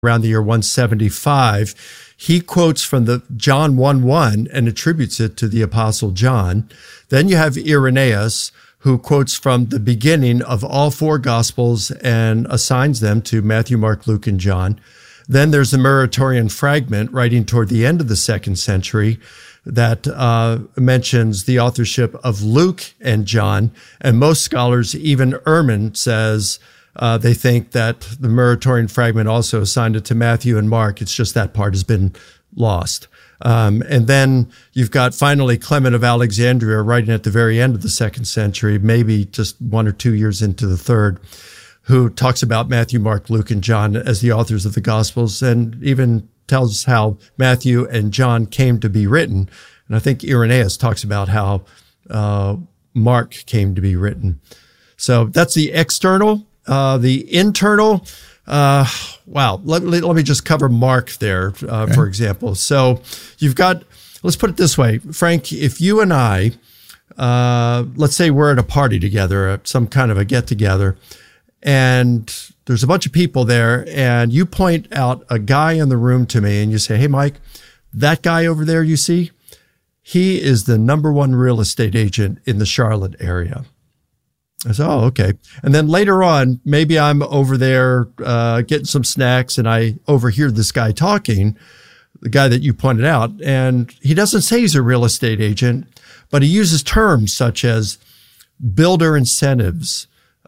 around the year 175. He quotes from the John 1:1 and attributes it to the Apostle John. Then you have Irenaeus, who quotes from the beginning of all four Gospels and assigns them to Matthew, Mark, Luke, and John. Then there's the Muratorian fragment writing toward the end of the 2nd century that mentions the authorship of Luke and John. And most scholars, even Ehrman says, they think that the Muratorian fragment also assigned it to Matthew and Mark. It's just that part has been lost. And then you've got finally Clement of Alexandria writing at the very end of the 2nd century, maybe just 1 or 2 years into the 3rd, who talks about Matthew, Mark, Luke, and John as the authors of the Gospels, and even tells how Matthew and John came to be written. And I think Irenaeus talks about how Mark came to be written. So that's the external. The internal, let me just cover Mark there, Okay. for example. So you've got, let's put it this way, Frank, if you and I, let's say we're at a party together, some kind of a get together, and there's a bunch of people there, and you point out a guy in the room to me and you say, hey, Mike, that guy over there you see, he is the #1 real estate agent in the Charlotte area. I said, oh, okay. And then later on, maybe I'm over there getting some snacks and I overhear this guy talking, the guy that you pointed out, and he doesn't say he's a real estate agent, but he uses terms such as builder incentives,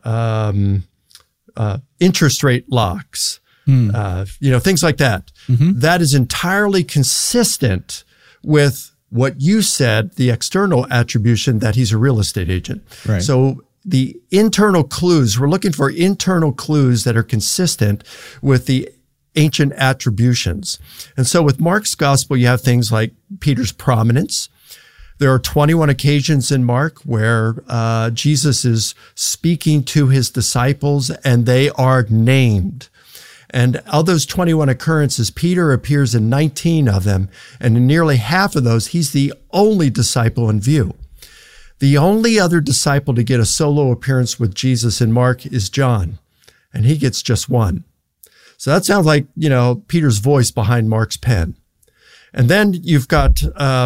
interest rate locks, things like that. Mm-hmm. That is entirely consistent with what you said, the external attribution that he's a real estate agent. Right. So the internal clues, we're looking for internal clues that are consistent with the ancient attributions. And so with Mark's gospel, you have things like Peter's prominence. There are 21 occasions in Mark where Jesus is speaking to his disciples and they are named. And of those 21 occurrences, Peter appears in 19 of them. And in nearly half of those, he's the only disciple in view. The only other disciple to get a solo appearance with Jesus in Mark is John, and he gets just one. So that sounds like, Peter's voice behind Mark's pen. And then you've got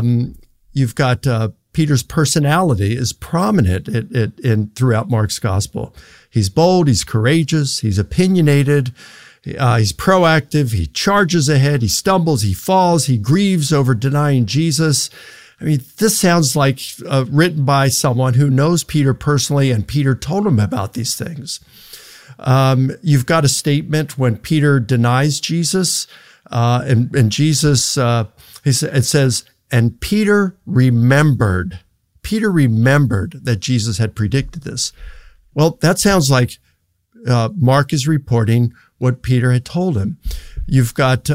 Peter's personality is prominent throughout Mark's gospel. He's bold, he's courageous, he's opinionated, he's proactive, he charges ahead, he stumbles, he falls, he grieves over denying Jesus. I mean, this sounds like written by someone who knows Peter personally, and Peter told him about these things. You've got a statement when Peter denies Jesus, and Jesus, it says, and Peter remembered that Jesus had predicted this. Well, that sounds like Mark is reporting what Peter had told him. You've got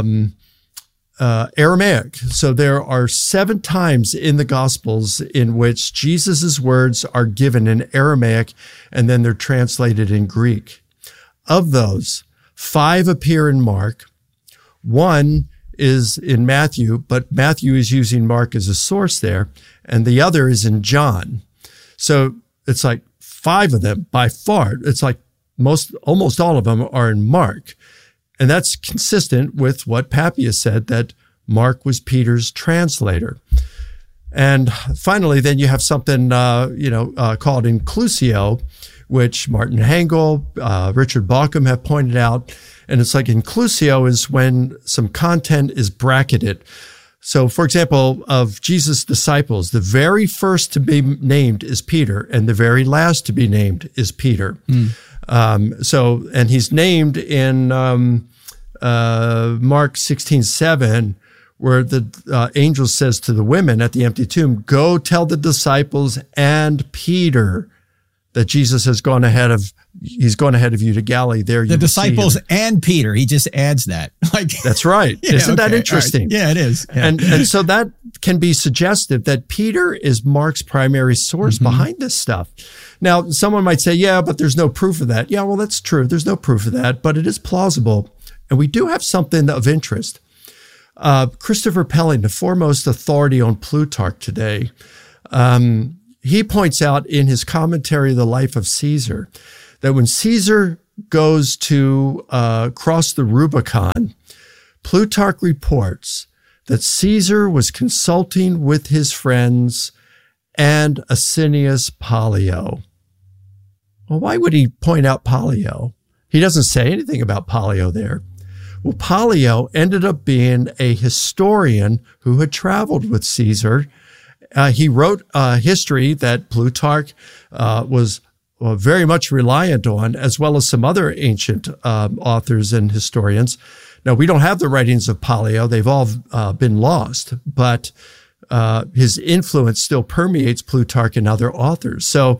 Aramaic. So there are 7 times in the Gospels in which Jesus's words are given in Aramaic and then they're translated in Greek. Of those, 5 appear in Mark. 1 is in Matthew, but Matthew is using Mark as a source there, and the other is in John. So it's like 5 of them by far. It's like almost all of them are in Mark. And that's consistent with what Papias said, that Mark was Peter's translator. And finally, then you have something, called inclusio, which Martin Hengel, Richard Bauckham have pointed out. And it's like inclusio is when some content is bracketed. So, for example, of Jesus' disciples, the very first to be named is Peter, and the very last to be named is Peter. And he's named in Mark 16:7, where the angel says to the women at the empty tomb, go tell the disciples and Peter that Jesus has gone ahead of you to Galilee. There, the disciples and Peter. He just adds that. That's right. Isn't that interesting? Right. Yeah, it is. Yeah. And so that can be suggestive that Peter is Mark's primary source behind this stuff. Now, someone might say, yeah, but there's no proof of that. Yeah, well, that's true. There's no proof of that, but it is plausible. And we do have something of interest. Christopher Pelling, the foremost authority on Plutarch today, he points out in his commentary, The Life of Caesar, that when Caesar goes to cross the Rubicon, Plutarch reports that Caesar was consulting with his friends and Asinius Pollio. Well, why would he point out Pollio? He doesn't say anything about Pollio there. Well, Pollio ended up being a historian who had traveled with Caesar. He wrote history that Plutarch was very much reliant on, as well as some other ancient authors and historians. Now, we don't have the writings of Pollio. They've all been lost, but his influence still permeates Plutarch and other authors. So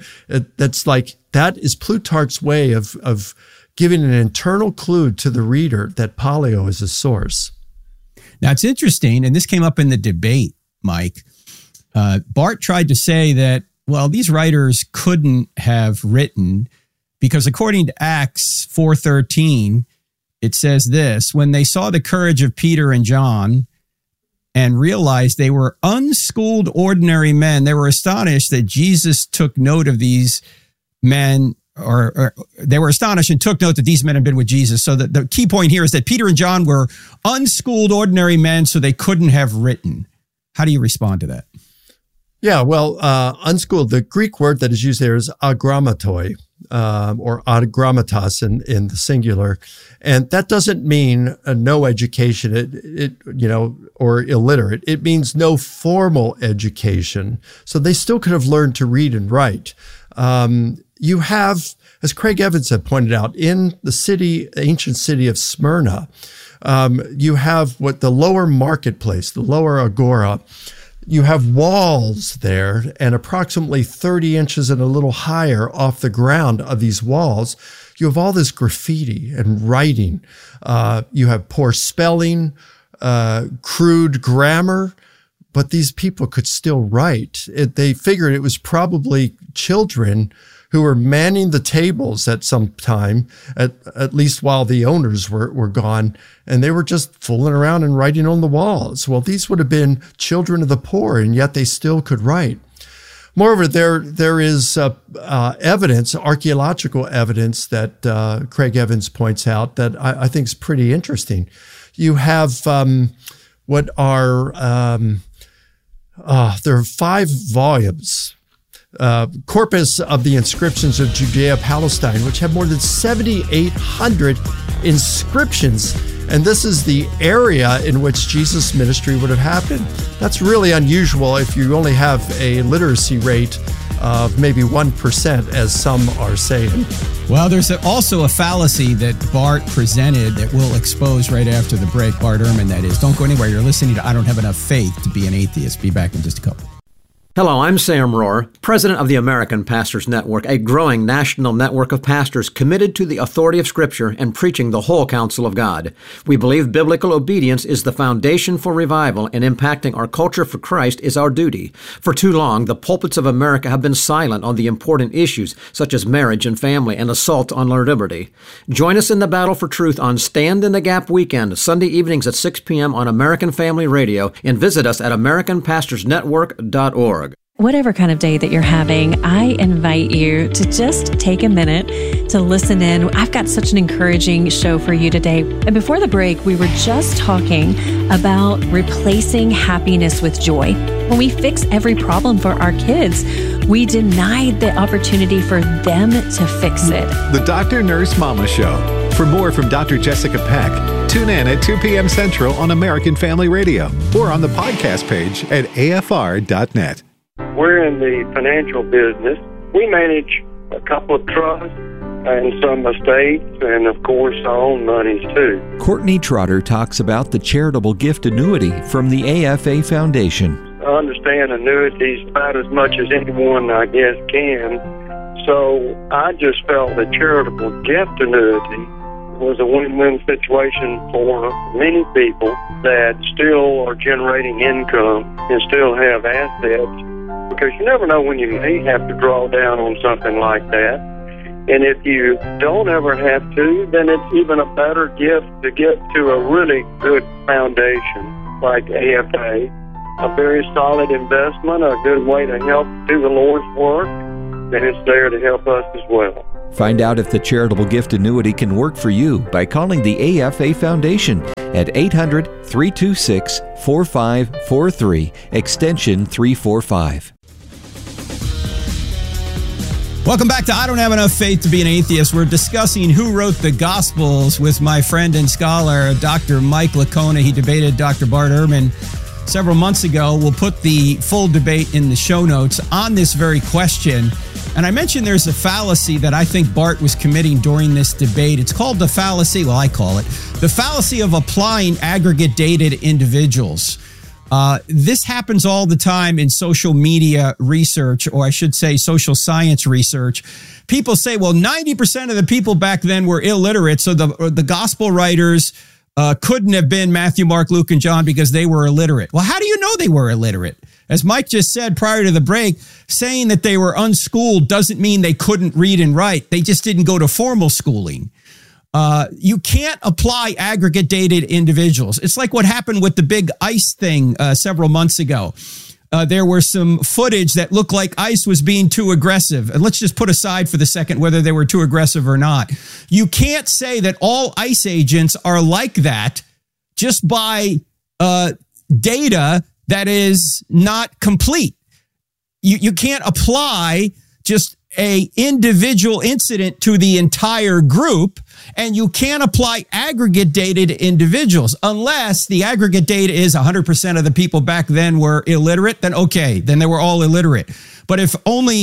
that is Plutarch's way of giving an internal clue to the reader that Pollio is a source. Now, it's interesting, and this came up in the debate, Mike. Bart tried to say that, well, these writers couldn't have written because according to Acts 4:13, it says this: when they saw the courage of Peter and John and realized they were unschooled ordinary men, they were astonished that Jesus took note of these men, or they were astonished and took note that these men had been with Jesus. So the key point here is that Peter and John were unschooled ordinary men, so they couldn't have written. How do you respond to that? Yeah, well, unschooled, the Greek word that is used there is agrammatoi, or agrammatos in the singular. And that doesn't mean no education, or illiterate. It means no formal education. So they still could have learned to read and write. You have, as Craig Evans had pointed out, in the ancient city of Smyrna, you have the lower marketplace, the lower agora. You have walls there, and approximately 30 inches and a little higher off the ground of these walls, you have all this graffiti and writing. You have poor spelling, crude grammar, but these people could still write. They figured it was probably children who were manning the tables at some time, at least while the owners were gone, and they were just fooling around and writing on the walls. Well, these would have been children of the poor, and yet they still could write. Moreover, there is evidence, archaeological evidence that Craig Evans points out that I think is pretty interesting. You have what are there are 5 volumes. Corpus of the inscriptions of Judea-Palestine, which have more than 7,800 inscriptions. And this is the area in which Jesus' ministry would have happened. That's really unusual if you only have a literacy rate of maybe 1%, as some are saying. Well, there's also a fallacy that Bart presented that we'll expose right after the break. Bart Ehrman, that is. Don't go anywhere. You're listening to I Don't Have Enough Faith to Be an Atheist. Be back in just a couple. Hello, I'm Sam Rohr, president of the American Pastors Network, a growing national network of pastors committed to the authority of Scripture and preaching the whole counsel of God. We believe biblical obedience is the foundation for revival, and impacting our culture for Christ is our duty. For too long, the pulpits of America have been silent on the important issues such as marriage and family and assault on our liberty. Join us in the battle for truth on Stand in the Gap weekend, Sunday evenings at 6 p.m. on American Family Radio, and visit us at AmericanPastorsNetwork.org. Whatever kind of day that you're having, I invite you to just take a minute to listen in. I've got such an encouraging show for you today. And before the break, we were just talking about replacing happiness with joy. When we fix every problem for our kids, we denied the opportunity for them to fix it. The Dr. Nurse Mama Show. For more from Dr. Jessica Peck, tune in at 2 p.m. Central on American Family Radio or on the podcast page at afr.net. We're in the financial business. We manage a couple of trusts and some estates and, of course, our own monies, too. Courtney Trotter talks about the charitable gift annuity from the AFA Foundation. I understand annuities about as much as anyone, I guess, can. So I just felt that charitable gift annuity was a win-win situation for many people that still are generating income and still have assets. Because you never know when you may have to draw down on something like that. And if you don't ever have to, then it's even a better gift to get to a really good foundation like AFA. A very solid investment, a good way to help do the Lord's work, and it's there to help us as well. Find out if the charitable gift annuity can work for you by calling the AFA Foundation at 800-326-4543, extension 345. Welcome back to I Don't Have Enough Faith to Be an Atheist. We're discussing who wrote the Gospels with my friend and scholar, Dr. Mike Licona. He debated Dr. Bart Ehrman several months ago. We'll put the full debate in the show notes on this very question. And I mentioned there's a fallacy that I think Bart was committing during this debate. It's called the fallacy, well, I call it, the fallacy of applying aggregate data to individuals. This happens all the time in social media research, or I should say social science research. People say, well, 90% of the people back then were illiterate, so the gospel writers couldn't have been Matthew, Mark, Luke, and John because they were illiterate. Well, how do you know they were illiterate? As Mike just said prior to the break, saying that they were unschooled doesn't mean they couldn't read and write. They just didn't go to formal schooling. You can't apply aggregate data to individuals. It's like what happened with the big ICE thing several months ago. There were some footage that looked like ICE was being too aggressive. And let's just put aside for the second whether they were too aggressive or not. You can't say that all ICE agents are like that just by data that is not complete. You can't apply just a individual incident to the entire group, and you can't apply aggregate data to individuals unless the aggregate data is 100% of the people back then were illiterate. Then okay, then they were all illiterate. But if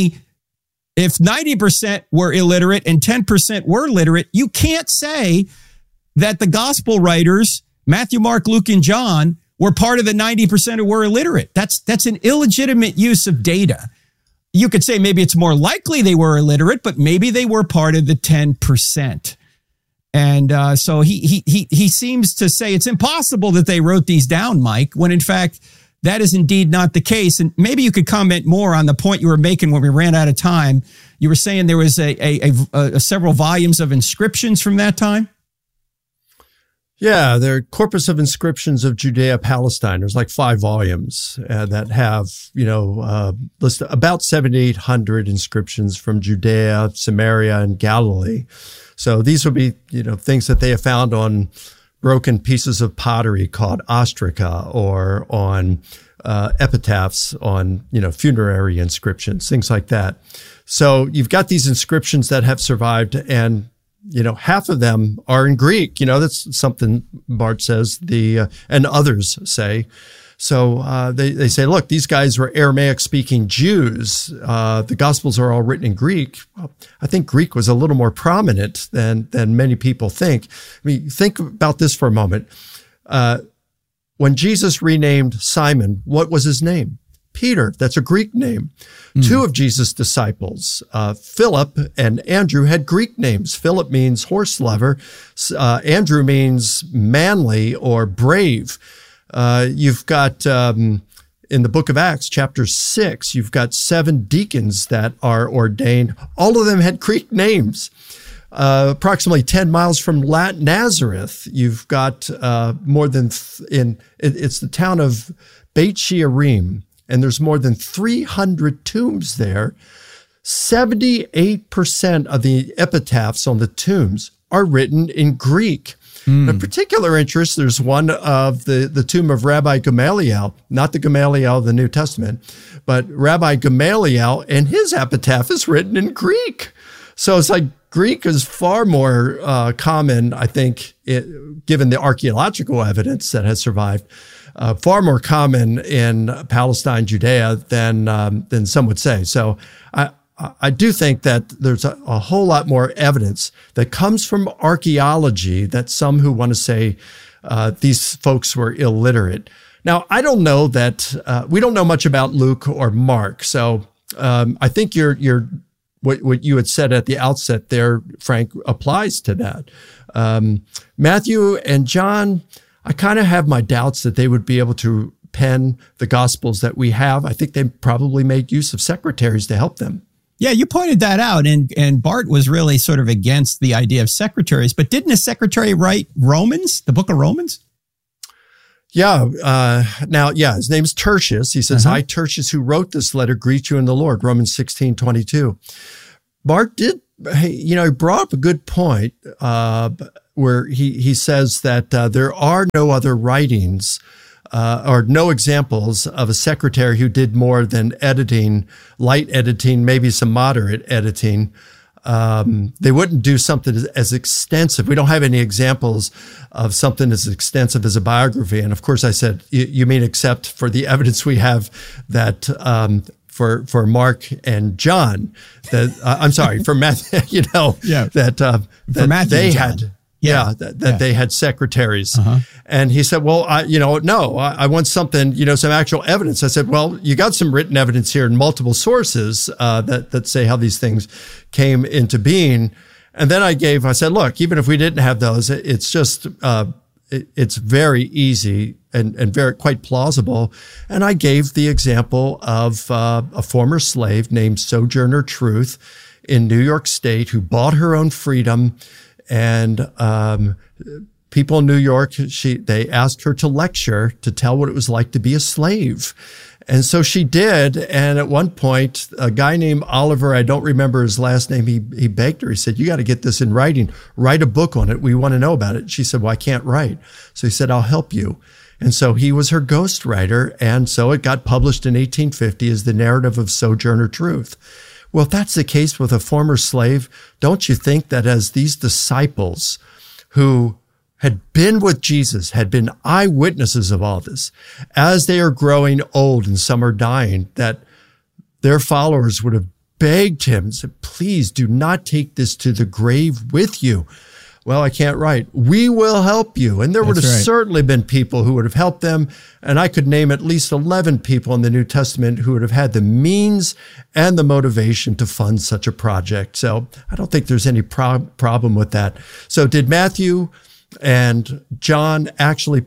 90% were illiterate and 10% were literate, you can't say that the gospel writers, Matthew, Mark, Luke, and John, were part of the 90% who were illiterate. That's an illegitimate use of data. You could say maybe it's more likely they were illiterate, but maybe they were part of the 10%. And so he seems to say it's impossible that they wrote these down, Mike, when in fact that is indeed not the case. And maybe you could comment more on the point you were making when we ran out of time. You were saying there was a several volumes of inscriptions from that time. Yeah, there are corpus of inscriptions of Judea, Palestine. There's like 5 volumes that have, listed about 7,800 inscriptions from Judea, Samaria, and Galilee. So these would be, things that they have found on broken pieces of pottery called ostraca, or on epitaphs on, funerary inscriptions, things like that. So you've got these inscriptions that have survived, and half of them are in Greek. That's something Bart says, and others say. So they say, look, these guys were Aramaic-speaking Jews. The Gospels are all written in Greek. Well, I think Greek was a little more prominent than many people think. I mean, think about this for a moment. When Jesus renamed Simon, what was his name? Peter. That's a Greek name. 2 of Jesus' disciples, Philip and Andrew, had Greek names. Philip means horse lover. Andrew means manly or brave. You've got, in the book of Acts, chapter 6, you've got 7 deacons that are ordained. All of them had Greek names. Approximately 10 miles from Nazareth, you've got more than, it's the town of Beit Shearim, and there's more than 300 tombs there. 78% of the epitaphs on the tombs are written in Greek. Of particular interest, there's one of the tomb of Rabbi Gamaliel, not the Gamaliel of the New Testament, but Rabbi Gamaliel, and his epitaph is written in Greek. So it's like Greek is far more common, I think, given the archaeological evidence that has survived, far more common in Palestine, Judea than some would say. So I do think that there's a whole lot more evidence that comes from archaeology that some who want to say these folks were illiterate. Now, I don't know that we don't know much about Luke or Mark. So I think what you had said at the outset there, Frank, applies to that. Matthew and John, I kind of have my doubts that they would be able to pen the Gospels that we have. I think they probably made use of secretaries to help them. Yeah, you pointed that out, and Bart was really sort of against the idea of secretaries. But didn't a secretary write Romans, the book of Romans? Yeah. His name's Tertius. He says, I, Tertius, who wrote this letter, greet you in the Lord, Romans 16:22. Bart did Hey, he brought up a good point where he says that there are no other writings or no examples of a secretary who did more than editing, light editing, maybe some moderate editing. They wouldn't do something as extensive. We don't have any examples of something as extensive as a biography. And of course, I said, you mean except for the evidence we have that for Mark and John, that I'm sorry, for Matthew, that Matthew they had. They had secretaries. And he said, well, I want something, some actual evidence. I said, well, you got some written evidence here in multiple sources that say how these things came into being. And then I said, look, even if we didn't have those, it's just, it's very easy and very quite plausible. And I gave the example of a former slave named Sojourner Truth in New York State who bought her own freedom. And people in New York, they asked her to lecture, to tell what it was like to be a slave. And so she did. And at one point, a guy named Oliver, I don't remember his last name, he begged her. He said, you got to get this in writing. Write a book on it. We want to know about it. She said, well, I can't write. So he said, I'll help you. And so he was her ghostwriter. And so it got published in 1850 as the narrative of Sojourner Truth. Well, if that's the case with a former slave, don't you think that as these disciples who had been with Jesus, had been eyewitnesses of all this, as they are growing old and some are dying, that their followers would have begged him and said, please do not take this to the grave with you. Well, I can't write. We will help you. And there would have certainly been people who would have helped them. And I could name at least 11 people in the New Testament who would have had the means and the motivation to fund such a project. So I don't think there's any problem with that. So did Matthew and John actually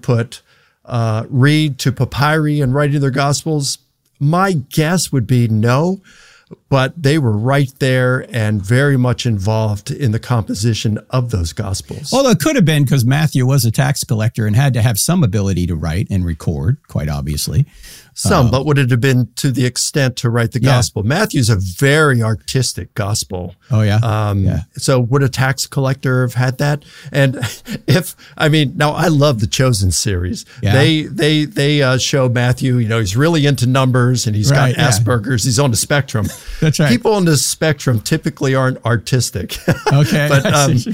read to papyri and writing their gospels? My guess would be no. But they were right there and very much involved in the composition of those gospels. Although it could have been because Matthew was a tax collector and had to have some ability to write and record, quite obviously. But would it have been to the extent to write the gospel? Matthew's a very artistic gospel. Oh, yeah. So would a tax collector have had that? And now I love the Chosen series. Yeah. They show Matthew, he's really into numbers and he's got Asperger's. He's on the spectrum. That's right. People on the spectrum typically aren't artistic. Okay. But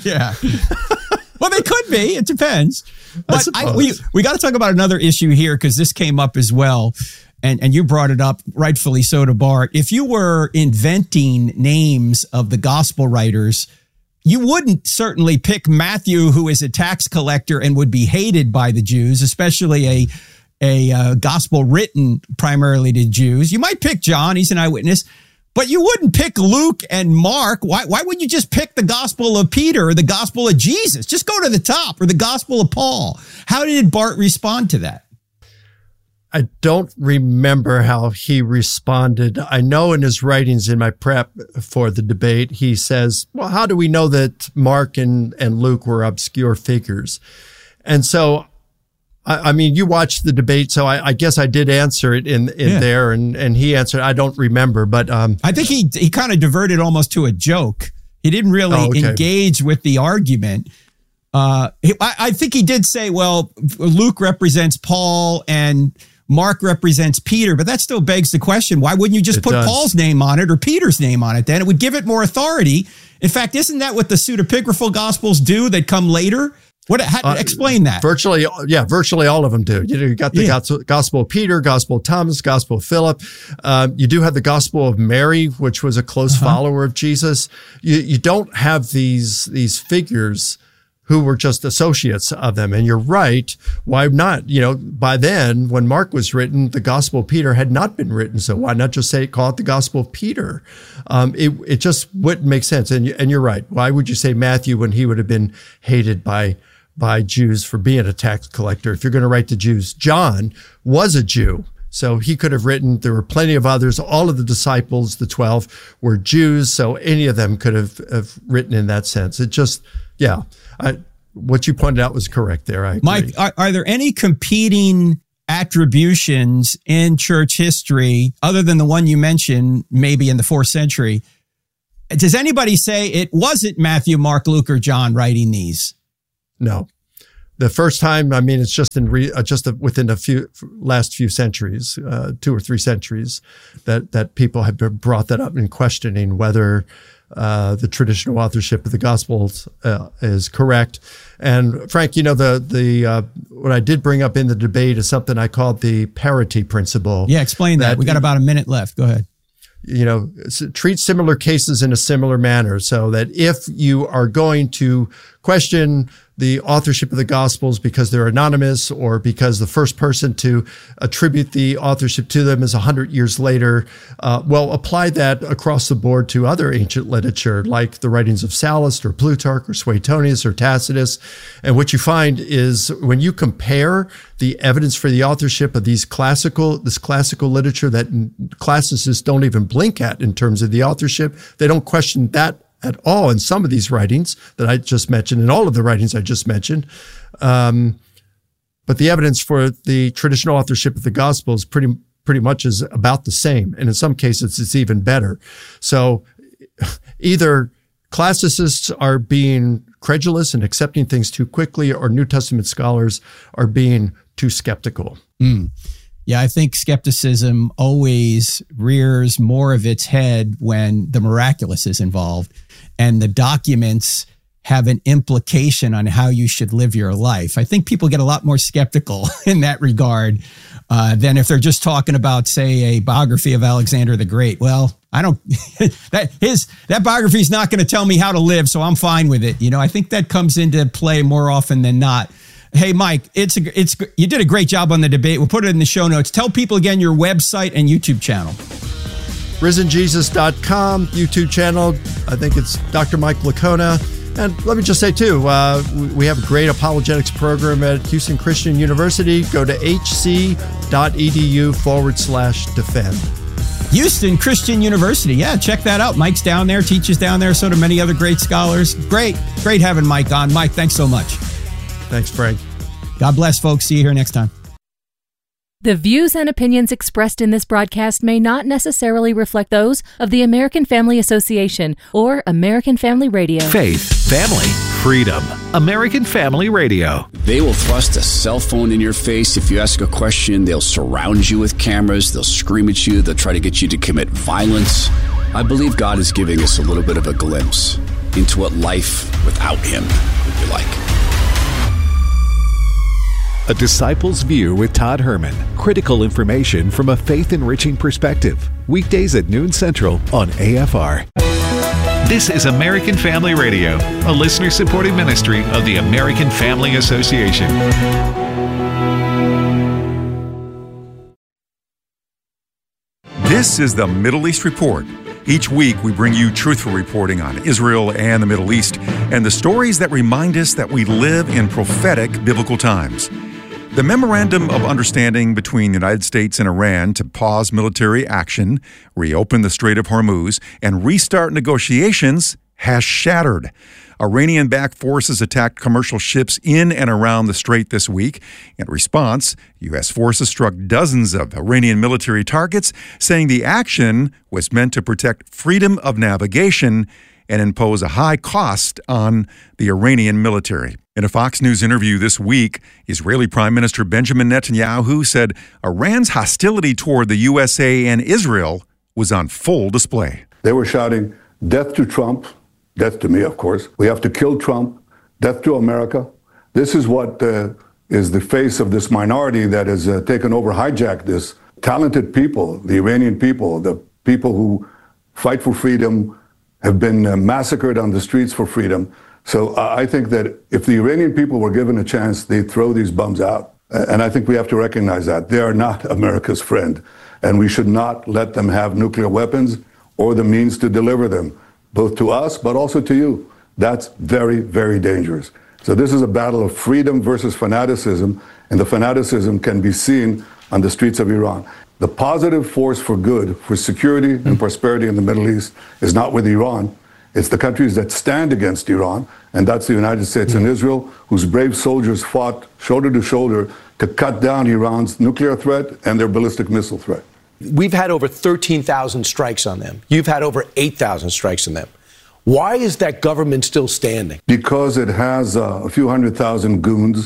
well, they could be. It depends. But we got to talk about another issue here because this came up as well. And you brought it up, rightfully so, to Bart. If you were inventing names of the gospel writers, you wouldn't certainly pick Matthew, who is a tax collector and would be hated by the Jews, especially a gospel written primarily to Jews. You might pick John. He's an eyewitness. But you wouldn't pick Luke and Mark. Why wouldn't you just pick the gospel of Peter or the gospel of Jesus? Just go to the top, or the gospel of Paul. How did Bart respond to that? I don't remember how he responded. I know in his writings in my prep for the debate, he says, well, how do we know that Mark and Luke were obscure figures? And so you watched the debate, so I guess I did answer it in there, and he answered, I don't remember, but I think he kind of diverted almost to a joke. He didn't really engage with the argument. I think he did say, well, Luke represents Paul and Mark represents Peter, but that still begs the question, why wouldn't you just put Paul's name on it or Peter's name on it then? It would give it more authority. In fact, isn't that what the pseudepigraphal gospels do that come later? Explain that. Virtually all of them do. You got the Gospel of Peter, Gospel of Thomas, Gospel of Philip. You do have the Gospel of Mary, which was a close follower of Jesus. You don't have these figures who were just associates of them. And you're right. Why not? By then, when Mark was written, the Gospel of Peter had not been written. So why not just call it the Gospel of Peter? It just wouldn't make sense. And you're right. Why would you say Matthew when he would have been hated by Jews for being a tax collector? If you're going to write to Jews, John was a Jew. So he could have written, there were plenty of others. All of the disciples, the 12, were Jews. So any of them could have written in that sense. It just, what you pointed out was correct there. I agree. Mike, are there any competing attributions in church history other than the one you mentioned, maybe in the 4th century, does anybody say it wasn't Matthew, Mark, Luke, or John writing these? No. The first time, I mean, it's just within the last few centuries, 2 or 3 centuries, that people have brought that up in questioning whether the traditional authorship of the Gospels is correct. And Frank, you know, the what I did bring up in the debate is something I called the parity principle. Yeah, explain that. We got about a minute left. Go ahead. You know, treat similar cases in a similar manner, so that if you are going to question the authorship of the Gospels because they're anonymous or because the first person to attribute the authorship to them is 100 years later, well, apply that across the board to other ancient literature, like the writings of Sallust or Plutarch or Suetonius or Tacitus. And what you find is when you compare the evidence for the authorship of this classical literature that classicists don't even blink at in terms of the authorship, they don't question that at all in some of these writings that I just mentioned, and all of the writings I just mentioned. But the evidence for the traditional authorship of the Gospels pretty much is about the same. And in some cases, it's even better. So either classicists are being credulous and accepting things too quickly, or New Testament scholars are being too skeptical. Yeah, I think skepticism always rears more of its head when the miraculous is involved and the documents have an implication on how you should live your life. I think people get a lot more skeptical in that regard than if they're just talking about, say, a biography of Alexander the Great. Well, I don't, that biography is not going to tell me how to live, so I'm fine with it. You know, I think that comes into play more often than not. Hey, Mike, you did a great job on the debate. We'll put it in the show notes. Tell people again your website and YouTube channel. RisenJesus.com, YouTube channel. I think it's Dr. Mike Licona. And let me just say, too, we have a great apologetics program at Houston Christian University. Go to hc.edu/defend. Houston Christian University. Yeah, check that out. Mike's down there, teaches down there, so do many other great scholars. Great having Mike on. Mike, thanks so much. Thanks, Frank. God bless, folks. See you here next time. The views and opinions expressed in this broadcast may not necessarily reflect those of the American Family Association or American Family Radio. Faith, family, freedom. American Family Radio. They will thrust a cell phone in your face if you ask a question. They'll surround you with cameras. They'll scream at you. They'll try to get you to commit violence. I believe God is giving us a little bit of a glimpse into what life without Him would be like. A Disciple's View with Todd Herman. Critical information from a faith-enriching perspective. Weekdays at noon Central on AFR. This is American Family Radio, a listener-supported ministry of the American Family Association. This is the Middle East Report. Each week, we bring you truthful reporting on Israel and the Middle East and the stories that remind us that we live in prophetic biblical times. The Memorandum of Understanding between the United States and Iran to pause military action, reopen the Strait of Hormuz, and restart negotiations has shattered. Iranian-backed forces attacked commercial ships in and around the strait this week. In response, U.S. forces struck dozens of Iranian military targets, saying the action was meant to protect freedom of navigation and impose a high cost on the Iranian military. In a Fox News interview this week, Israeli Prime Minister Benjamin Netanyahu said Iran's hostility toward the USA and Israel was on full display. They were shouting, "Death to Trump," death to me, of course. "We have to kill Trump," "Death to America." This is what is the face of this minority that has taken over, hijacked this. Talented people, the Iranian people, the people who fight for freedom, have been massacred on the streets for freedom. So I think that if the Iranian people were given a chance, they'd throw these bums out. And I think we have to recognize that. They are not America's friend. And we should not let them have nuclear weapons or the means to deliver them, both to us, but also to you. That's very, very dangerous. So this is a battle of freedom versus fanaticism, and the fanaticism can be seen on the streets of Iran. The positive force for good, for security and prosperity in the Middle East is not with Iran. It's the countries that stand against Iran, and that's the United States and Israel, whose brave soldiers fought shoulder to shoulder to cut down Iran's nuclear threat and their ballistic missile threat. We've had over 13,000 strikes on them. You've had over 8,000 strikes on them. Why is that government still standing? Because it has a few 100,000 goons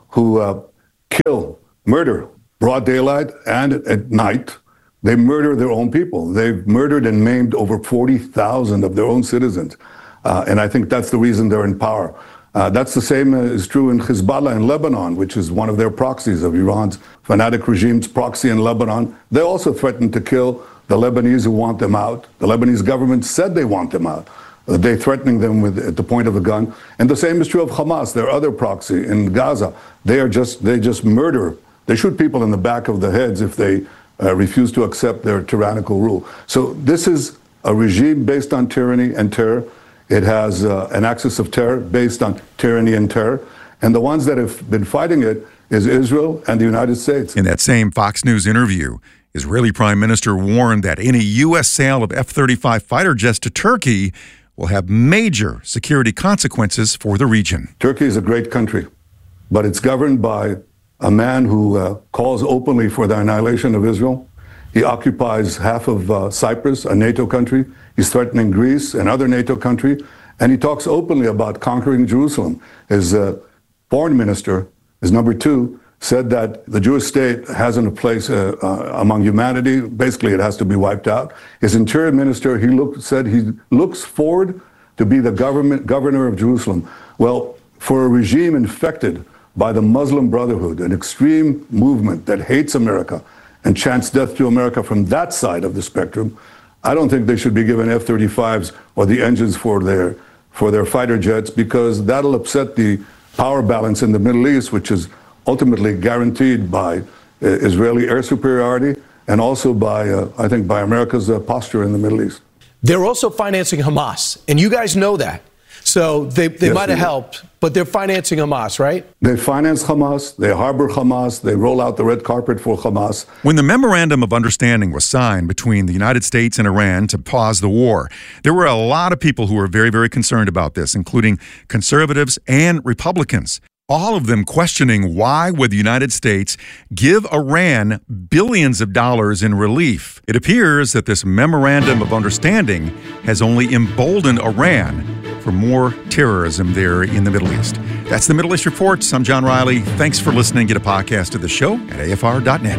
who kill, murder, broad daylight and at night. They murder their own people. They've murdered and maimed over 40,000 of their own citizens. And I think that's the reason they're in power. That's the same is true in Hezbollah in Lebanon, which is one of their proxies of Iran's fanatic regime's proxy in Lebanon. They also threatened to kill the Lebanese who want them out. The Lebanese government said they want them out. They're threatening them at the point of a gun. And the same is true of Hamas, their other proxy in Gaza. They just murder. They shoot people in the back of the heads if they refuse to accept their tyrannical rule. So this is a regime based on tyranny and terror. It has an axis of terror based on tyranny and terror. And the ones that have been fighting it is Israel and the United States. In that same Fox News interview, Israeli Prime Minister warned that any U.S. sale of F-35 fighter jets to Turkey will have major security consequences for the region. Turkey is a great country, but it's governed by a man who calls openly for the annihilation of Israel. He occupies half of Cyprus, a NATO country. He's threatening Greece, another NATO country. And he talks openly about conquering Jerusalem. His foreign minister, his number two, said that the Jewish state hasn't a place among humanity. Basically, it has to be wiped out. His interior minister, said he looks forward to be the governor of Jerusalem. Well, for a regime infected by the Muslim Brotherhood, an extreme movement that hates America and chants death to America from that side of the spectrum, I don't think they should be given F-35s or the engines for their fighter jets, because that'll upset the power balance in the Middle East, which is ultimately guaranteed by Israeli air superiority and also by, I think, by America's posture in the Middle East. They're also financing Hamas, and you guys know that. So they might have helped, but they're financing Hamas, right? They finance Hamas, they harbor Hamas, they roll out the red carpet for Hamas. When the Memorandum of Understanding was signed between the United States and Iran to pause the war, there were a lot of people who were very, very concerned about this, including conservatives and Republicans. All of them questioning why would the United States give Iran billions of dollars in relief. It appears that this Memorandum of Understanding has only emboldened Iran for more terrorism there in the Middle East. That's the Middle East Reports. I'm John Riley. Thanks for listening. Get a podcast of the show at afr.net.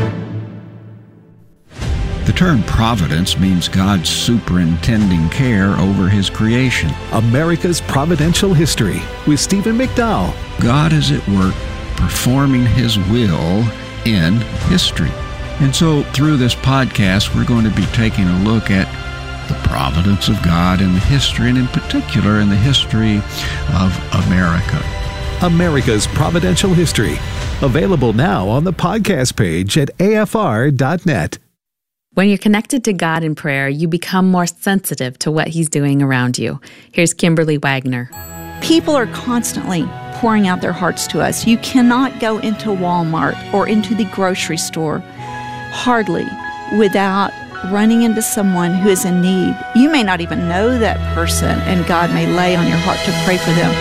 The term providence means God's superintending care over His creation. America's Providential History with Stephen McDowell. God is at work performing His will in history. And so through this podcast, we're going to be taking a look at the providence of God in the history, and in particular in the history of America. America's Providential History. Available now on the podcast page at afr.net. When you're connected to God in prayer, you become more sensitive to what He's doing around you. Here's Kimberly Wagner. People are constantly pouring out their hearts to us. You cannot go into Walmart or into the grocery store hardly without running into someone who is in need. You may not even know that person, and God may lay on your heart to pray for them.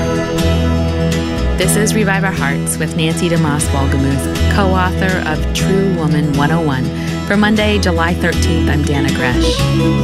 This is Revive Our Hearts with Nancy DeMoss Wolgemuth, co-author of True Woman 101. For Monday, July 13th, I'm Dana Gresh.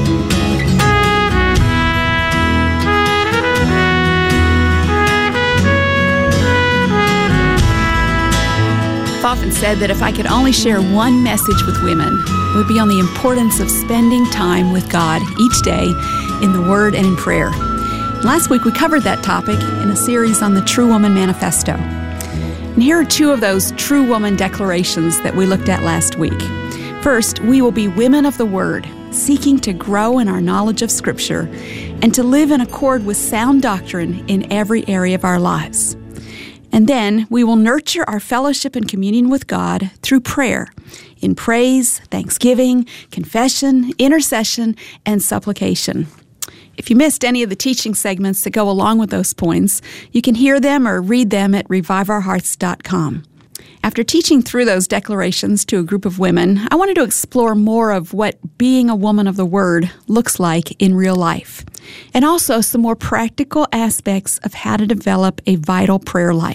I've often said that if I could only share one message with women, it would be on the importance of spending time with God each day in the Word and in prayer. Last week we covered that topic in a series on the True Woman Manifesto. And here are two of those True Woman declarations that we looked at last week. First, we will be women of the Word, seeking to grow in our knowledge of Scripture and to live in accord with sound doctrine in every area of our lives. And then we will nurture our fellowship and communion with God through prayer, in praise, thanksgiving, confession, intercession, and supplication. If you missed any of the teaching segments that go along with those points, you can hear them or read them at reviveourhearts.com. After teaching through those declarations to a group of women, I wanted to explore more of what being a woman of the Word looks like in real life, and also some more practical aspects of how to develop a vital prayer life.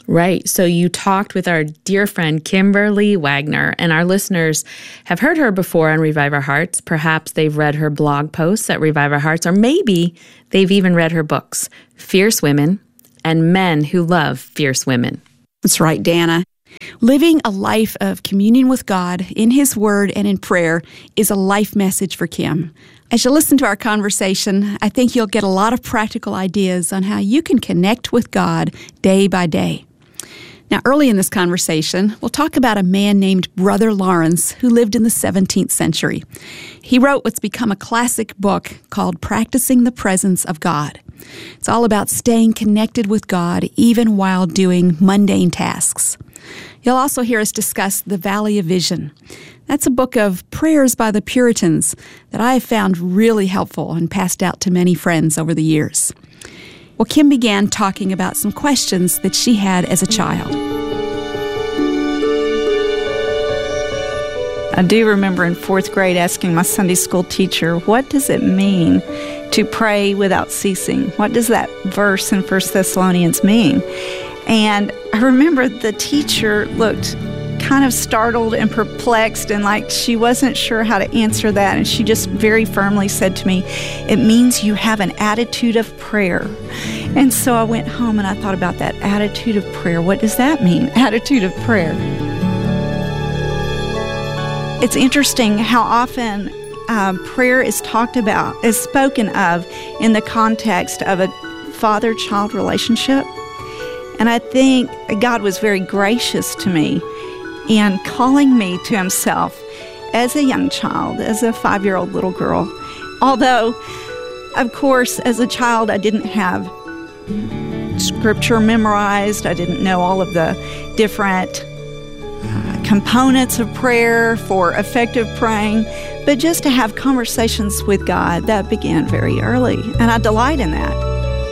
Right. So you talked with our dear friend Kimberly Wagner, and our listeners have heard her before on Revive Our Hearts. Perhaps they've read her blog posts at Revive Our Hearts, or maybe they've even read her books, Fierce Women and Men Who Love Fierce Women. That's right, Dana. Living a life of communion with God in His Word and in prayer is a life message for Kim. As you listen to our conversation, I think you'll get a lot of practical ideas on how you can connect with God day by day. Now, early in this conversation, we'll talk about a man named Brother Lawrence who lived in the 17th century. He wrote what's become a classic book called Practicing the Presence of God. It's all about staying connected with God even while doing mundane tasks. You'll also hear us discuss The Valley of Vision. That's a book of prayers by the Puritans that I have found really helpful and passed out to many friends over the years. Well, Kim began talking about some questions that she had as a child. I do remember in 4th grade asking my Sunday school teacher, what does it mean to pray without ceasing? What does that verse in 1 Thessalonians mean? And I remember the teacher looked kind of startled and perplexed and like she wasn't sure how to answer that. And she just very firmly said to me, it means you have an attitude of prayer. And so I went home and I thought about that attitude of prayer. What does that mean, attitude of prayer? It's interesting how often prayer is talked about, is spoken of in the context of a father-child relationship. And I think God was very gracious to me in calling me to Himself as a young child, as a 5-year-old little girl. Although, of course, as a child, I didn't have scripture memorized. I didn't know all of the different components of prayer for effective praying. But just to have conversations with God, that began very early. And I delight in that.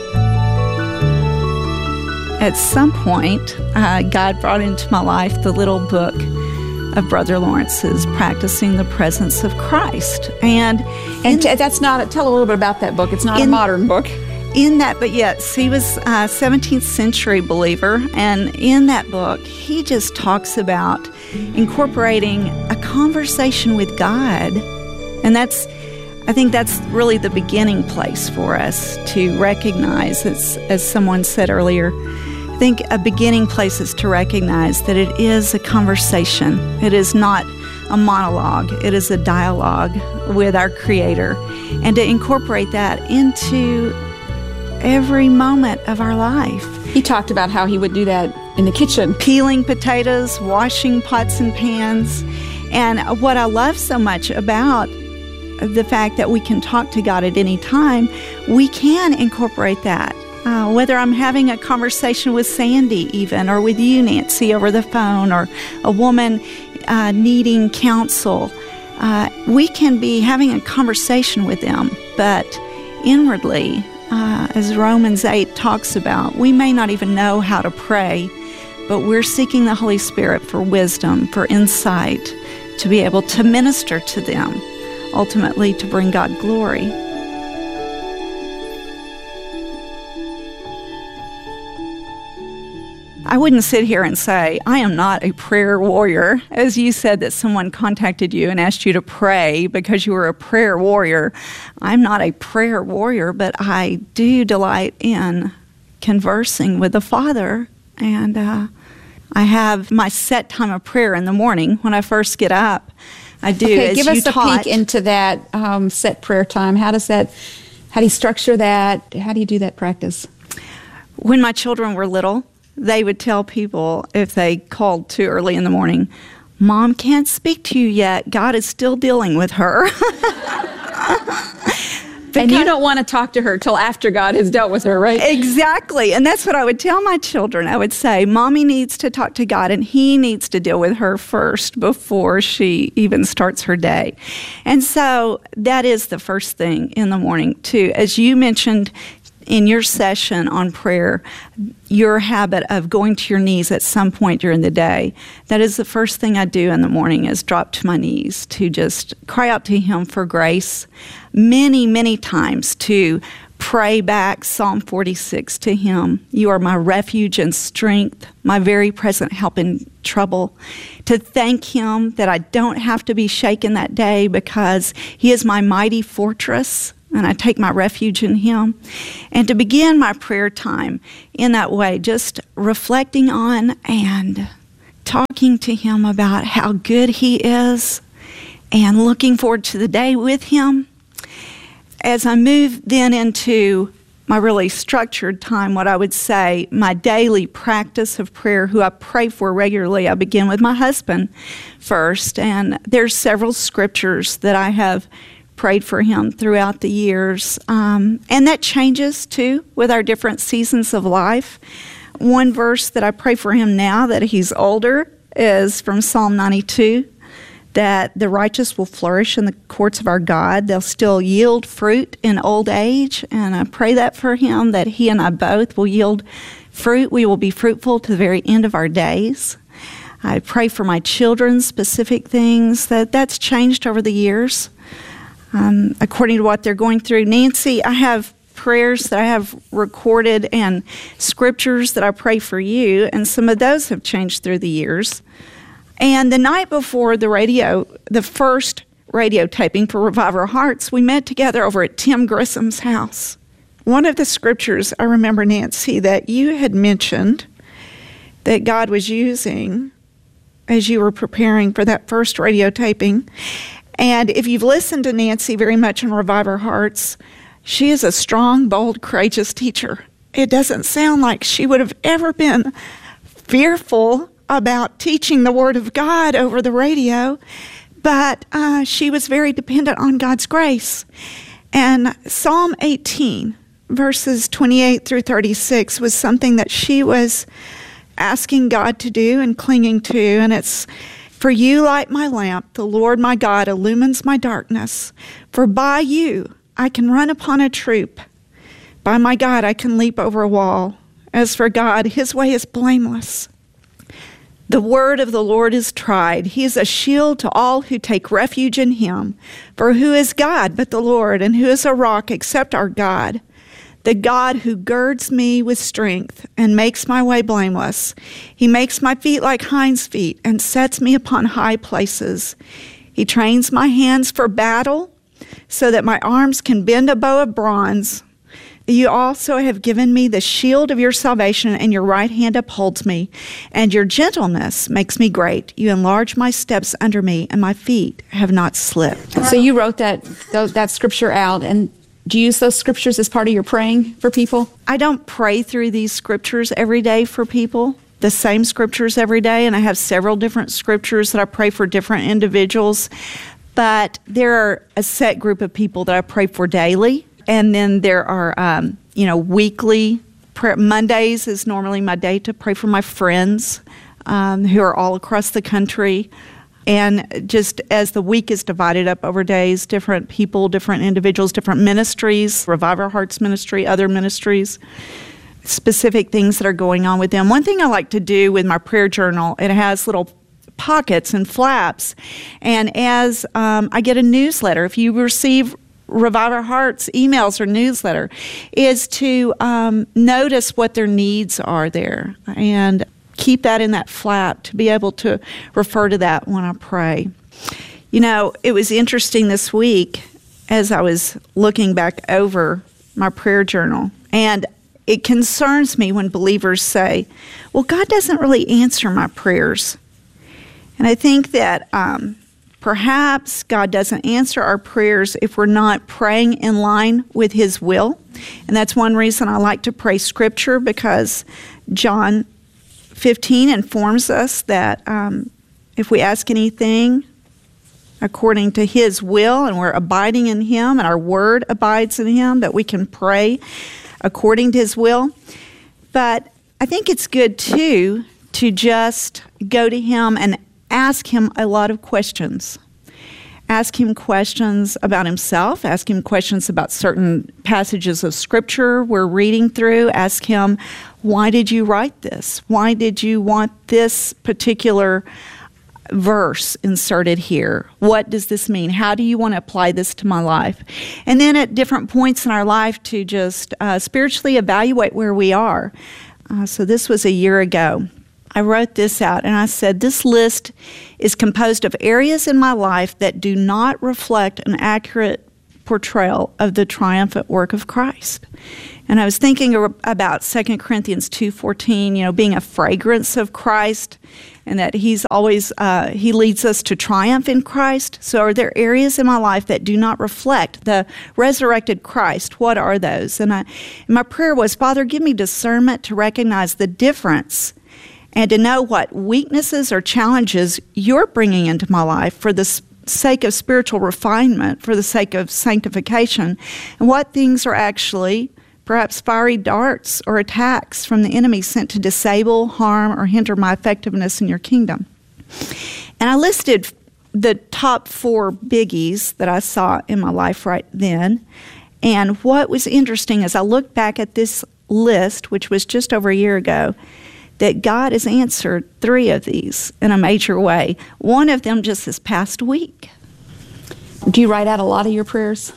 At some point, God brought into my life the little book of Brother Lawrence's, Practicing the Presence of Christ. And that's not, tell a little bit about that book. It's not a modern book. In that, but yes, he was a 17th century believer. And in that book, he just talks about incorporating a conversation with God. And I think that's really the beginning place for us to recognize, as someone said earlier, I think a beginning place is to recognize that it is a conversation. It is not a monologue. It is a dialogue with our Creator. And to incorporate that into every moment of our life. He talked about how he would do that in the kitchen. Peeling potatoes, washing pots and pans. And what I love so much about the fact that we can talk to God at any time, we can incorporate that. Whether I'm having a conversation with Sandy even, or with you, Nancy, over the phone, or a woman needing counsel, we can be having a conversation with them, but inwardly, as Romans 8 talks about, we may not even know how to pray, but we're seeking the Holy Spirit for wisdom, for insight, to be able to minister to them, ultimately to bring God glory. I wouldn't sit here and say, I am not a prayer warrior. As you said that someone contacted you and asked you to pray because you were a prayer warrior. I'm not a prayer warrior, but I do delight in conversing with the Father. And I have my set time of prayer in the morning when I first get up. I do, okay, as give you us taught. a peek into that set prayer time. How do you structure that? How do you do that practice? When my children were little, they would tell people if they called too early in the morning, Mom can't speak to you yet. God is still dealing with her. And you don't want to talk to her till after God has dealt with her, right? Exactly. And that's what I would tell my children. I would say, Mommy needs to talk to God and He needs to deal with her first before she even starts her day. And so that is the first thing in the morning, too. As you mentioned in your session on prayer, your habit of going to your knees at some point during the day, that is the first thing I do in the morning, is drop to my knees to just cry out to Him for grace. Many, many times to pray back Psalm 46 to him. You are my refuge and strength, my very present help in trouble. To thank him that I don't have to be shaken that day because he is my mighty fortress and I take my refuge in him. And to begin my prayer time in that way, just reflecting on and talking to him about how good he is and looking forward to the day with him. As I move then into my really structured time, what I would say, my daily practice of prayer, who I pray for regularly, I begin with my husband first. And there's several scriptures that I have prayed for him throughout the years. And that changes too with our different seasons of life. One verse that I pray for him now that he's older is from Psalm 92. That the righteous will flourish in the courts of our God. They'll still yield fruit in old age. And I pray that for him, that he and I both will yield fruit. We will be fruitful to the very end of our days. I pray for my children, specific things. That's changed over the years, according to what they're going through. Nancy, I have prayers that I have recorded and scriptures that I pray for you, and some of those have changed through the years. And the night before the first radio taping for Revive Our Hearts, we met together over at Tim Grissom's house. One of the scriptures I remember, Nancy, that you had mentioned that God was using as you were preparing for that first radio taping. And if you've listened to Nancy very much in Revive Our Hearts, she is a strong, bold, courageous teacher. It doesn't sound like she would have ever been fearful about teaching the Word of God over the radio, but she was very dependent on God's grace. And Psalm 18, verses 28 through 36 was something that she was asking God to do and clinging to, and it's, "For you light my lamp, the Lord my God illumines my darkness. For by you I can run upon a troop. By my God I can leap over a wall. As for God, his way is blameless. The word of the Lord is tried. He is a shield to all who take refuge in him. For who is God but the Lord, and who is a rock except our God? The God who girds me with strength and makes my way blameless. He makes my feet like hinds' feet and sets me upon high places. He trains my hands for battle so that my arms can bend a bow of bronze. You also have given me the shield of your salvation, and your right hand upholds me, and your gentleness makes me great. You enlarge my steps under me, and my feet have not slipped." So you wrote that scripture out, and do you use those scriptures as part of your praying for people? I don't pray through these scriptures every day for people, the same scriptures every day, and I have several different scriptures that I pray for different individuals, but there are a set group of people that I pray for daily. And then there are, weekly prayer. Mondays is normally my day to pray for my friends who are all across the country. And just as the week is divided up over days, different people, different individuals, different ministries, Revive Our Hearts ministry, other ministries, specific things that are going on with them. One thing I like to do with my prayer journal, it has little pockets and flaps. And as I get a newsletter, if you receive Revive Our Hearts emails or newsletter, is to notice what their needs are there and keep that in that flap to be able to refer to that when I pray. You know, it was interesting this week as I was looking back over my prayer journal, and it concerns me when believers say, well, God doesn't really answer my prayers. And I think that perhaps God doesn't answer our prayers if we're not praying in line with his will. And that's one reason I like to pray scripture, because John 15 informs us that if we ask anything according to his will and we're abiding in him and our word abides in him, that we can pray according to his will. But I think it's good too to just go to him and ask him a lot of questions. Ask him questions about himself. Ask him questions about certain passages of scripture we're reading through. Ask him, why did you write this? Why did you want this particular verse inserted here. What does this mean? How do you want to apply this to my life? And then at different points in our life to just spiritually evaluate where we are. So this was a year ago. I wrote this out and I said, this list is composed of areas in my life that do not reflect an accurate portrayal of the triumphant work of Christ. And I was thinking about 2 Corinthians 2:14, being a fragrance of Christ, and that He's always, He leads us to triumph in Christ. So are there areas in my life that do not reflect the resurrected Christ? What are those? And my prayer was, Father, give me discernment to recognize the difference and to know what weaknesses or challenges You're bringing into my life for the sake of spiritual refinement, for the sake of sanctification, and what things are actually perhaps fiery darts or attacks from the enemy sent to disable, harm, or hinder my effectiveness in Your kingdom. And I listed the top 4 biggies that I saw in my life right then. And what was interesting as I looked back at this list, which was just over a year ago, that God has answered 3 of these in a major way. One of them just this past week. Do you write out a lot of your prayers?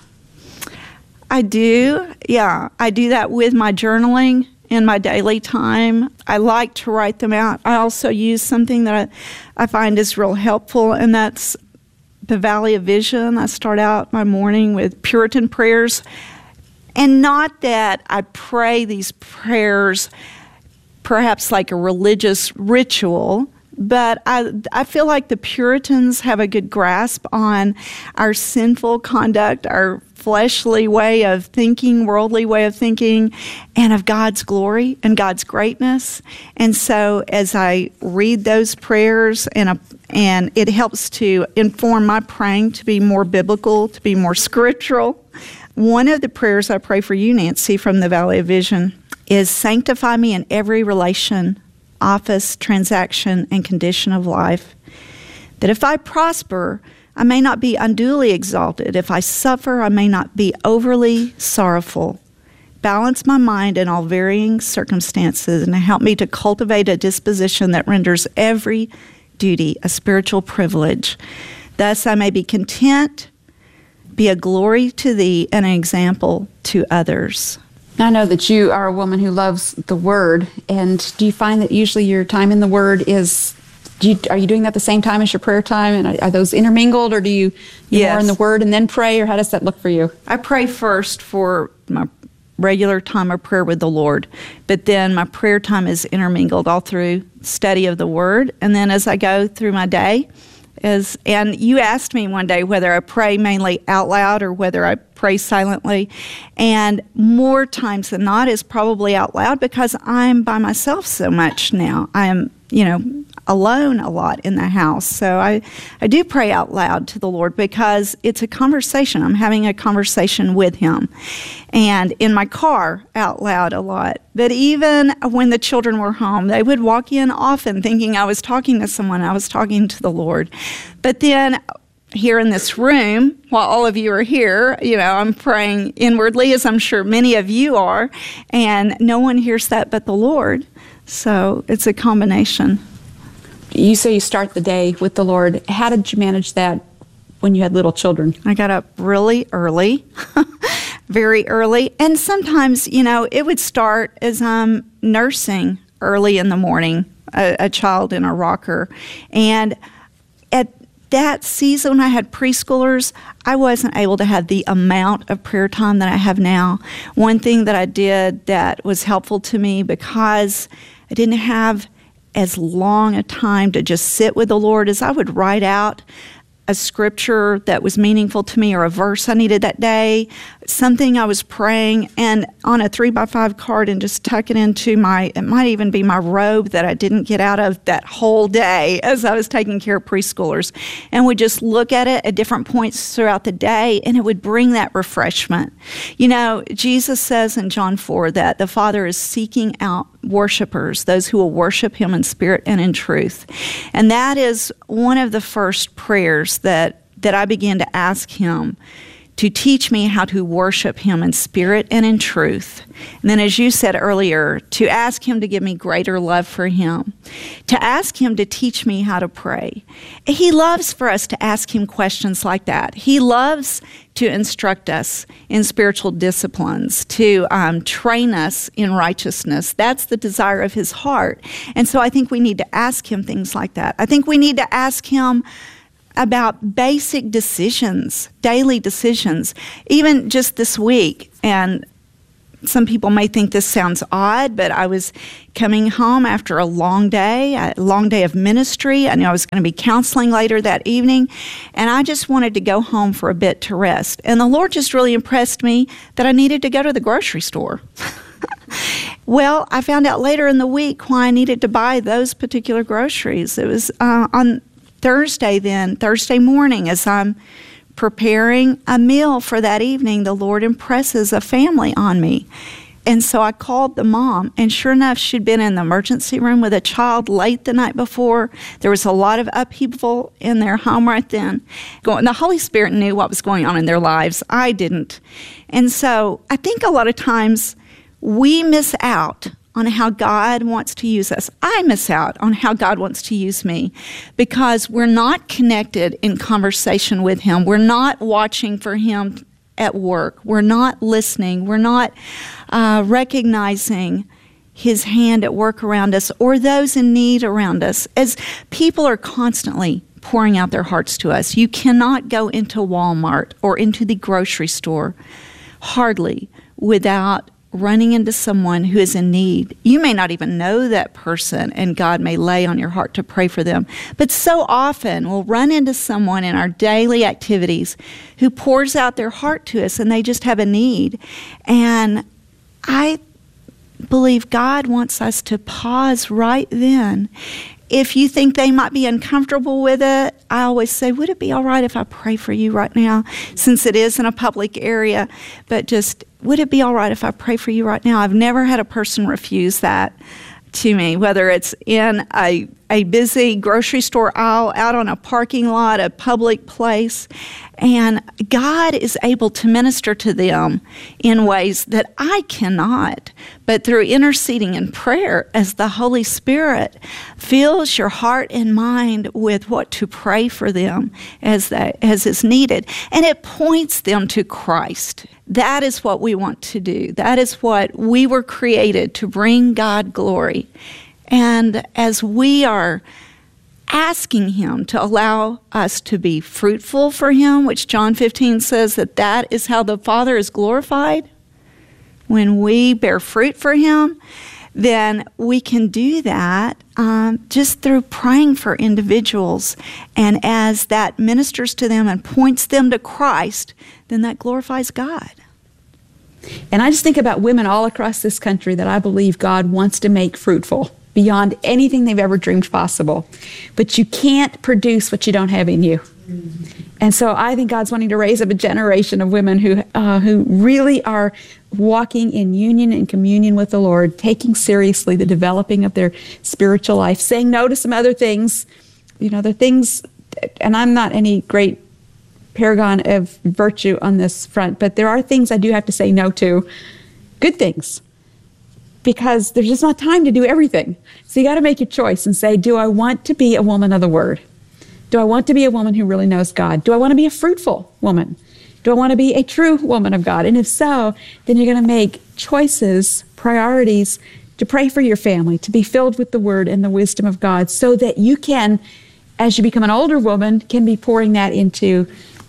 I do. Yeah, I do that with my journaling in my daily time. I like to write them out. I also use something that I find is real helpful, and that's the Valley of Vision. I start out my morning with Puritan prayers. And not that I pray these prayers perhaps like a religious ritual, but I feel like the Puritans have a good grasp on our sinful conduct, our fleshly way of thinking, worldly way of thinking, and of God's glory and God's greatness. And so as I read those prayers, and it helps to inform my praying to be more biblical, to be more scriptural. One of the prayers I pray for you, Nancy, from the Valley of Vision is, sanctify me in every relation, office, transaction, and condition of life, that if I prosper, I may not be unduly exalted. If I suffer, I may not be overly sorrowful. Balance my mind in all varying circumstances, and help me to cultivate a disposition that renders every duty a spiritual privilege. Thus I may be content, be a glory to Thee, and an example to others. I know that you are a woman who loves the Word, and do you find that usually your time in the Word is, are you doing that at the same time as your prayer time, and are those intermingled, or do you more in the Word and then pray, or how does that look for you? I pray first for my regular time of prayer with the Lord, but then my prayer time is intermingled all through study of the Word, and then as I go through my day, and you asked me one day whether I pray mainly out loud or whether I pray silently, and more times than not is probably out loud, because I'm by myself so much now. I am, alone a lot in the house. So I do pray out loud to the Lord because it's a conversation. I'm having a conversation with Him. And in my car, out loud a lot. But even when the children were home, they would walk in often thinking I was talking to someone. I was talking to the Lord. But then here in this room, while all of you are here, I'm praying inwardly, as I'm sure many of you are, and no one hears that but the Lord. So it's a combination. You say you start the day with the Lord. How did you manage that when you had little children? I got up really early, very early. And sometimes, it would start as I'm nursing early in the morning, a child in a rocker. And at that season, when I had preschoolers, I wasn't able to have the amount of prayer time that I have now. One thing that I did that was helpful to me, because I didn't have as long a time to just sit with the Lord, as I would write out a scripture that was meaningful to me, or a verse I needed that day, something I was praying, and on a 3x5 card, and just tuck it into it might even be my robe that I didn't get out of that whole day as I was taking care of preschoolers, and would just look at it at different points throughout the day, and it would bring that refreshment. Jesus says in John 4 that the Father is seeking out worshipers, those who will worship Him in spirit and in truth. And that is one of the first prayers that I began to ask Him to teach me how to worship Him in spirit and in truth. And then, as you said earlier, to ask Him to give me greater love for Him, to ask Him to teach me how to pray. He loves for us to ask Him questions like that. He loves to instruct us in spiritual disciplines, to train us in righteousness. That's the desire of His heart. And so I think we need to ask Him things like that. I think we need to ask Him about basic decisions, daily decisions, even just this week. And some people may think this sounds odd, but I was coming home after a long day of ministry. I knew I was going to be counseling later that evening, and I just wanted to go home for a bit to rest. And the Lord just really impressed me that I needed to go to the grocery store. Well, I found out later in the week why I needed to buy those particular groceries. It was on Thursday morning, as I'm preparing a meal for that evening, the Lord impresses a family on me. And so I called the mom, and sure enough, she'd been in the emergency room with a child late the night before. There was a lot of upheaval in their home right then. The Holy Spirit knew what was going on in their lives. I didn't. And so I think a lot of times we miss out on how God wants to use us. I miss out on how God wants to use me because we're not connected in conversation with Him. We're not watching for Him at work. We're not listening. We're not recognizing His hand at work around us or those in need around us. As people are constantly pouring out their hearts to us, you cannot go into Walmart or into the grocery store hardly without running into someone who is in need. You may not even know that person, and God may lay on your heart to pray for them. But so often we'll run into someone in our daily activities who pours out their heart to us, and they just have a need. And I believe God wants us to pause right then. If you think they might be uncomfortable with it, I always say, would it be all right if I pray for you right now, since it is in a public area? But just, would it be all right if I pray for you right now? I've never had a person refuse that to me, whether it's in a busy grocery store aisle, out on a parking lot, a public place. And God is able to minister to them in ways that I cannot. But through interceding in prayer, as the Holy Spirit fills your heart and mind with what to pray for them as is needed. And it points them to Christ. That is what we want to do. That is what we were created to bring God glory. And as we are asking Him to allow us to be fruitful for Him, which John 15 says that is how the Father is glorified, when we bear fruit for Him, then we can do that just through praying for individuals. And as that ministers to them and points them to Christ, then that glorifies God. And I just think about women all across this country that I believe God wants to make fruitful beyond anything they've ever dreamed possible. But you can't produce what you don't have in you. And so I think God's wanting to raise up a generation of women who really are walking in union and communion with the Lord, taking seriously the developing of their spiritual life, saying no to some other things. The things, and I'm not any great paragon of virtue on this front, but there are things I do have to say no to, good things, because there's just not time to do everything. So you got to make your choice and say, do I want to be a woman of the Word? Do I want to be a woman who really knows God? Do I want to be a fruitful woman? Do I want to be a true woman of God? And if so, then you're going to make choices, priorities, to pray for your family, to be filled with the Word and the wisdom of God, so that you can, as you become an older woman, can be pouring that into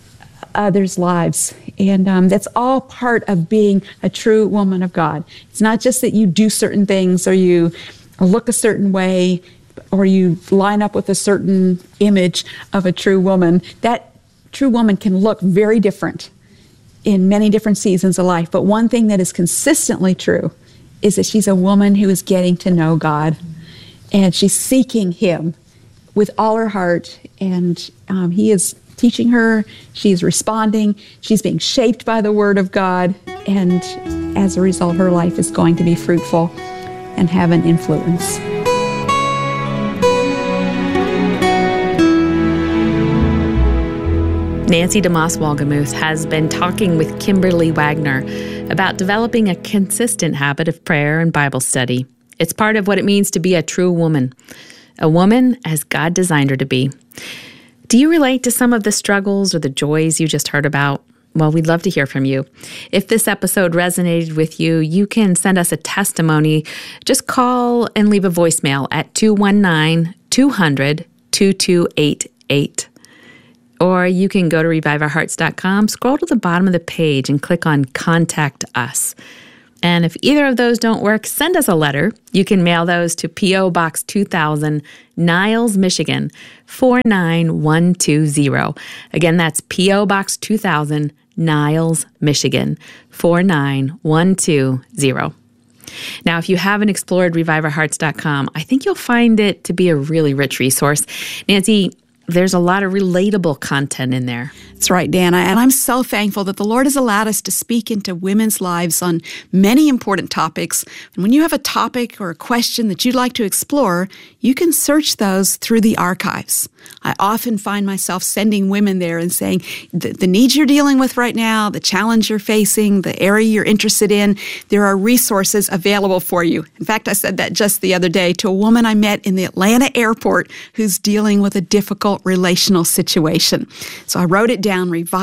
others' lives. And that's all part of being a true woman of God. It's not just that you do certain things or you look a certain way or you line up with a certain image of a true woman. That true woman can look very different in many different seasons of life. But one thing that is consistently true is that she's a woman who is getting to know God, and she's seeking Him with all her heart, and He is teaching her, she's responding, she's being shaped by the Word of God, and as a result, her life is going to be fruitful and have an influence. Nancy DeMoss Wolgemuth has been talking with Kimberly Wagner about developing a consistent habit of prayer and Bible study. It's part of what it means to be a true woman, a woman as God designed her to be. Do you relate to some of the struggles or the joys you just heard about? Well, we'd love to hear from you. If this episode resonated with you, you can send us a testimony. Just call and leave a voicemail at 219-200-2288. Or you can go to reviveourhearts.com, scroll to the bottom of the page, and click on Contact Us. And if either of those don't work, send us a letter. You can mail those to P.O. Box 2000, Niles, Michigan, 49120. Again, that's P.O. Box 2000, Niles, Michigan, 49120. Now, if you haven't explored reviveourhearts.com, I think you'll find it to be a really rich resource. Nancy, there's a lot of relatable content in there. That's right, Dana. And I'm so thankful that the Lord has allowed us to speak into women's lives on many important topics. And when you have a topic or a question that you'd like to explore, you can search those through the archives. I often find myself sending women there and saying, the needs you're dealing with right now, the challenge you're facing, the area you're interested in, there are resources available for you. In fact, I said that just the other day to a woman I met in the Atlanta airport who's dealing with a difficult relational situation. So I wrote it down,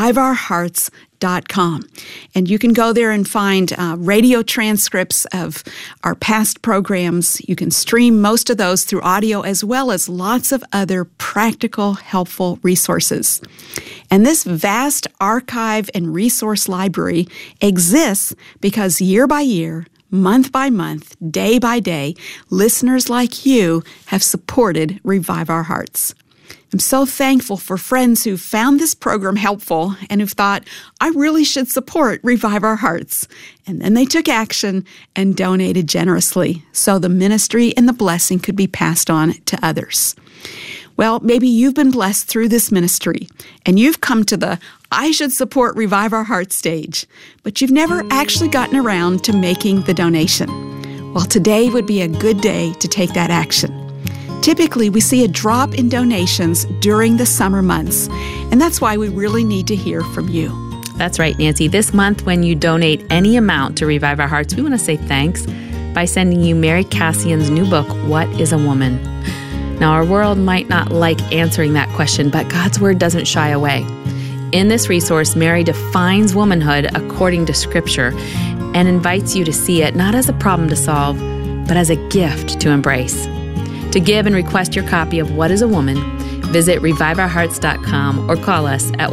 reviveourhearts.com. And you can go there and find radio transcripts of our past programs. You can stream most of those through audio, as well as lots of other practical, helpful resources. And this vast archive and resource library exists because year by year, month by month, day by day, listeners like you have supported Revive Our Hearts. I'm so thankful for friends who found this program helpful and who've thought, I really should support Revive Our Hearts. And then they took action and donated generously so the ministry and the blessing could be passed on to others. Well, maybe you've been blessed through this ministry and you've come to the I should support Revive Our Hearts stage, but you've never actually gotten around to making the donation. Well, today would be a good day to take that action. Typically, we see a drop in donations during the summer months, and that's why we really need to hear from you. That's right, Nancy. This month, when you donate any amount to Revive Our Hearts, we want to say thanks by sending you Mary Cassian's new book, What is a Woman? Now, our world might not like answering that question, but God's Word doesn't shy away. In this resource, Mary defines womanhood according to Scripture and invites you to see it not as a problem to solve, but as a gift to embrace. To give and request your copy of What is a Woman, visit reviveourhearts.com or call us at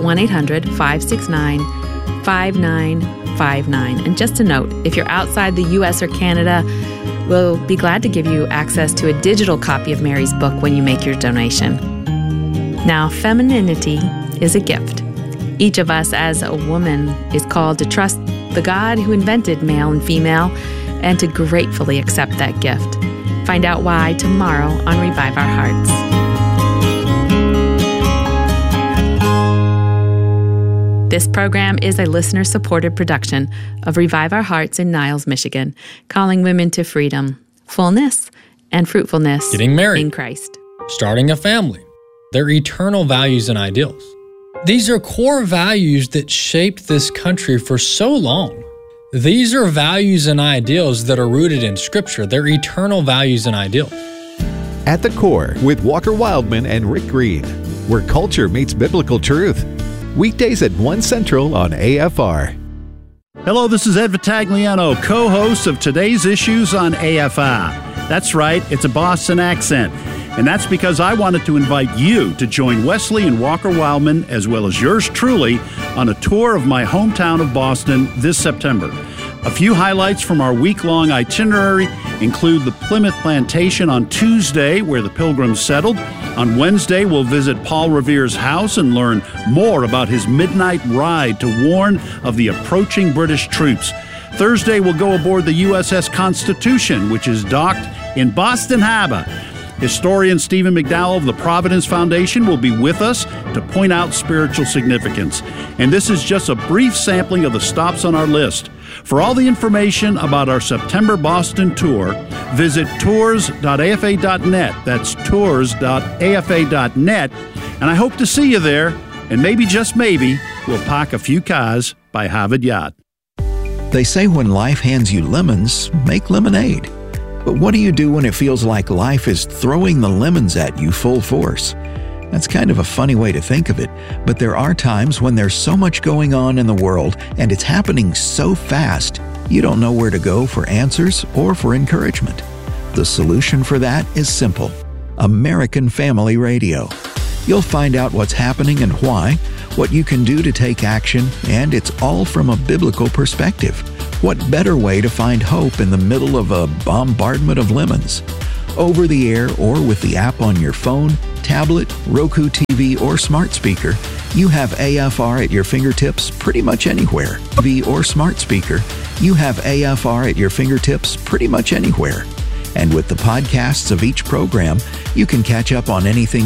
1-800-569-5959. And just a note, if you're outside the U.S. or Canada, we'll be glad to give you access to a digital copy of Mary's book when you make your donation. Now, femininity is a gift. Each of us as a woman is called to trust the God who invented male and female and to gratefully accept that gift. Find out why tomorrow on Revive Our Hearts. This program is a listener-supported production of Revive Our Hearts in Niles, Michigan, calling women to freedom, fullness, and fruitfulness getting married in Christ. Starting a family. They're eternal values and ideals. These are core values that shaped this country for so long. These are values and ideals that are rooted in Scripture. They're eternal values and ideals. At the Core with Walker Wildman and Rick Green, where culture meets biblical truth. Weekdays at 1 Central on AFR. Hello, this is Ed Vitagliano, co-host of Today's Issues on AFR. That's right, it's a Boston accent. And that's because I wanted to invite you to join Wesley and Walker Wildman, as well as yours truly, on a tour of my hometown of Boston this September. A few highlights from our week-long itinerary include the Plymouth Plantation on Tuesday, where the Pilgrims settled. On Wednesday, we'll visit Paul Revere's house and learn more about his midnight ride to warn of the approaching British troops. Thursday, we'll go aboard the USS Constitution, which is docked in Boston Harbor. Historian Stephen McDowell of the Providence Foundation will be with us to point out spiritual significance. And this is just a brief sampling of the stops on our list. For all the information about our September Boston tour, visit tours.afa.net. That's tours.afa.net. And I hope to see you there. And maybe, just maybe, we'll park a few cars by Harvard Yard. They say when life hands you lemons, make lemonade. But what do you do when it feels like life is throwing the lemons at you full force? That's kind of a funny way to think of it, but there are times when there's so much going on in the world and it's happening so fast, you don't know where to go for answers or for encouragement. The solution for that is simple: American Family Radio. You'll find out what's happening and why, what you can do to take action, and it's all from a biblical perspective. What better way to find hope in the middle of a bombardment of lemons? Over the air or with the app on your phone, tablet, Roku TV, or smart speaker, you have AFR at your fingertips pretty much anywhere. TV or smart speaker, you have AFR at your fingertips pretty much anywhere. And with the podcasts of each program, you can catch up on anything